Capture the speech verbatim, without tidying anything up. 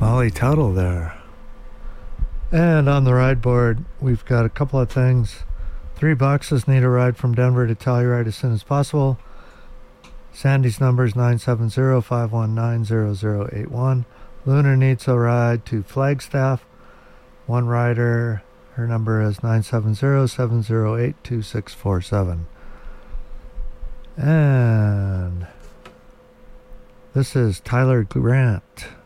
Molly Tuttle there. And on the ride board, we've got a couple of things. Three boxes need a ride from Denver to Telluride as soon as possible. Sandy's number is nine seven zero, five one nine, zero zero eight one. Lunar needs a ride to Flagstaff. One rider, her number is nine seven zero, seven zero eight, two six four seven. And this is Tyler Grant.